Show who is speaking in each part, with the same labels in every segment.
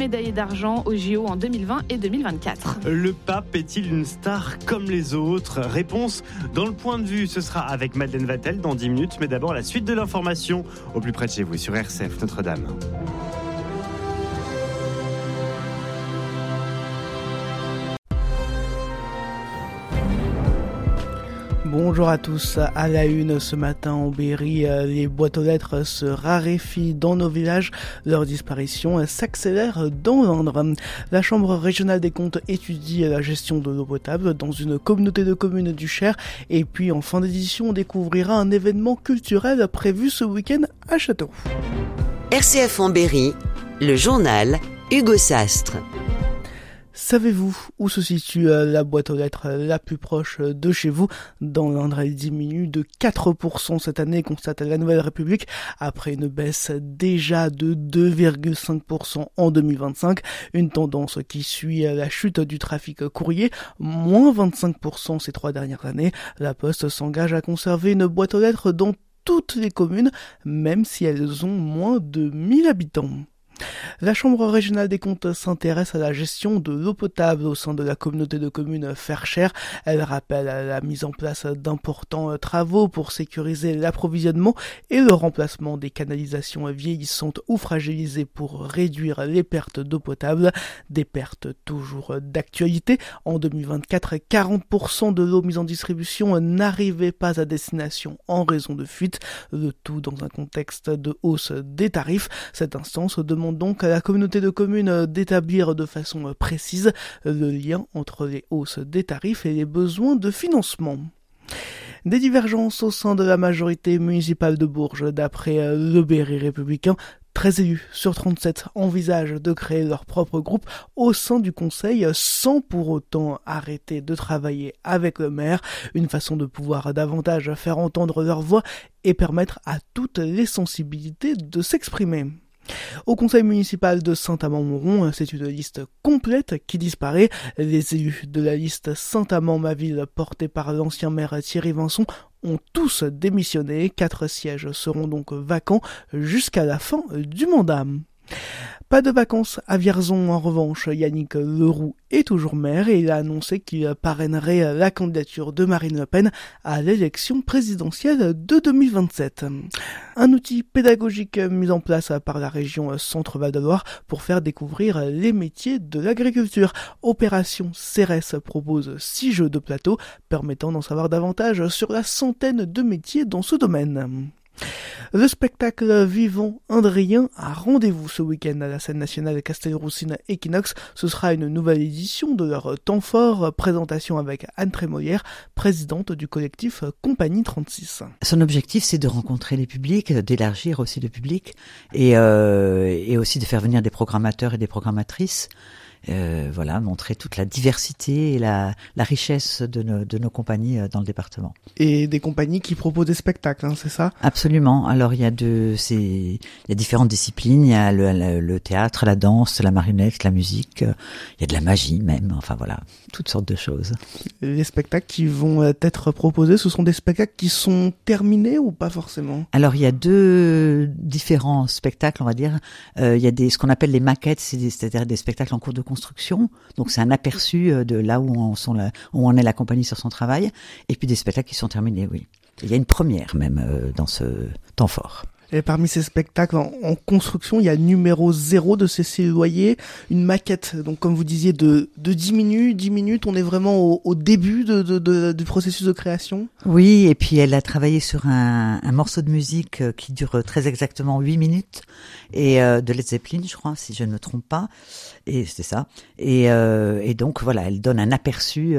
Speaker 1: médaillé d'argent aux JO en 2020 et 2024.
Speaker 2: Le pape est-il une star comme les autres ? Réponse dans le point de vue. Ce sera avec Madeleine Vatel dans 10 minutes. Mais d'abord, la suite de l'information au plus près de chez vous sur RCF Notre-Dame.
Speaker 3: Bonjour à tous, à la une ce matin en Berry, les boîtes aux lettres se raréfient dans nos villages, leur disparition s'accélère dans l'Indre. La Chambre régionale des comptes étudie la gestion de l'eau potable dans une communauté de communes du Cher, et puis en fin d'édition on découvrira un événement culturel prévu ce week-end à Châteauroux.
Speaker 4: RCF en Berry, le journal Hugo Sastre.
Speaker 3: Savez-vous où se situe la boîte aux lettres la plus proche de chez vous ? Dans l'Indre, elle diminue de 4% cette année, constate la Nouvelle République, après une baisse déjà de 2,5% en 2025. Une tendance qui suit la chute du trafic courrier, moins 25% ces 3 dernières années. La Poste s'engage à conserver une boîte aux lettres dans toutes les communes, même si elles ont moins de 1000 habitants. La Chambre régionale des comptes s'intéresse à la gestion de l'eau potable au sein de la communauté de communes Ferchères. Elle rappelle la mise en place d'importants travaux pour sécuriser l'approvisionnement et le remplacement des canalisations vieillissantes ou fragilisées pour réduire les pertes d'eau potable. Des pertes toujours d'actualité. En 2024, 40% de l'eau mise en distribution n'arrivait pas à destination en raison de fuite. Le tout dans un contexte de hausse des tarifs. Cette instance demande donc à la communauté de communes d'établir de façon précise le lien entre les hausses des tarifs et les besoins de financement. Des divergences au sein de la majorité municipale de Bourges. D'après le Berry républicain, 13 élus sur 37 envisagent de créer leur propre groupe au sein du conseil sans pour autant arrêter de travailler avec le maire. Une façon de pouvoir davantage faire entendre leur voix et permettre à toutes les sensibilités de s'exprimer. Au conseil municipal de Saint-Amand-Montrond, c'est une liste complète qui disparaît. Les élus de la liste Saint-Amand-Ma-Ville portée par l'ancien maire Thierry Vincent ont tous démissionné. 4 sièges seront donc vacants jusqu'à la fin du mandat. Pas de vacances à Vierzon en revanche. Yannick Leroux est toujours maire et il a annoncé qu'il parrainerait la candidature de Marine Le Pen à l'élection présidentielle de 2027. Un outil pédagogique mis en place par la région Centre-Val de Loire pour faire découvrir les métiers de l'agriculture. Opération CERES propose 6 jeux de plateau permettant d'en savoir davantage sur la centaine de métiers dans ce domaine. Le spectacle vivant indrien a rendez-vous ce week-end à la scène nationale Castelroussine Equinox. Ce sera une nouvelle édition de leur temps fort. Présentation avec Anne Trémolière, présidente du collectif Compagnie 36.
Speaker 5: Son objectif, c'est de rencontrer les publics, d'élargir aussi le public et aussi de faire venir des programmateurs et des programmatrices. Montrer toute la diversité et la richesse de nos compagnies dans le département.
Speaker 3: Et des compagnies qui proposent des spectacles, c'est ça ?
Speaker 5: Absolument. Alors il y a différentes disciplines. Il y a le théâtre, la danse, la marionnette, la musique. Il y a de la magie même. Enfin voilà, toutes sortes de choses.
Speaker 3: Les spectacles qui vont être proposés, ce sont des spectacles qui sont terminés ou pas forcément ?
Speaker 5: Alors il y a 2 différents spectacles, on va dire. Il y a ce qu'on appelle les maquettes, c'est-à-dire des spectacles en cours de construction. Donc c'est un aperçu de là où en est la compagnie sur son travail. Et puis des spectacles qui sont terminés, oui. Il y a une première même dans ce temps fort.
Speaker 3: Et parmi ces spectacles en construction, il y a numéro 0 de Cécile Loyer, une maquette, donc comme vous disiez, de 10 minutes, on est vraiment au début du processus de création.
Speaker 5: Oui, et puis elle a travaillé sur un morceau de musique qui dure très exactement 8 minutes, et de Led Zeppelin, je crois, si je ne me trompe pas, et c'était ça. Et donc voilà, elle donne un aperçu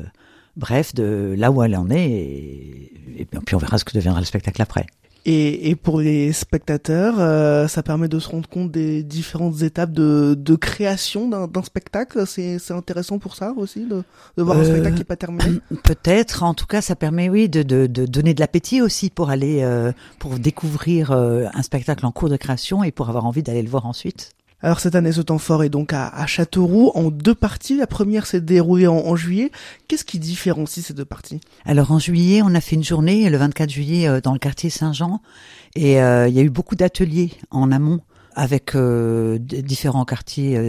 Speaker 5: bref de là où elle en est, et puis on verra ce que deviendra le spectacle après.
Speaker 3: Et pour les spectateurs, ça permet de se rendre compte des différentes étapes de création d'un spectacle. C'est intéressant pour ça aussi, de voir un spectacle qui n'est pas terminé.
Speaker 5: Peut-être, en tout cas, ça permet, oui, de donner de l'appétit aussi pour aller, pour découvrir un spectacle en cours de création et pour avoir envie d'aller le voir ensuite.
Speaker 3: Alors cette année, ce temps fort est donc à Châteauroux en 2 parties. La première s'est déroulée en juillet. Qu'est-ce qui différencie ces 2 parties ?
Speaker 5: Alors en juillet, on a fait une journée, le 24 juillet, dans le quartier Saint-Jean. Et il y a eu beaucoup d'ateliers en amont avec différents quartiers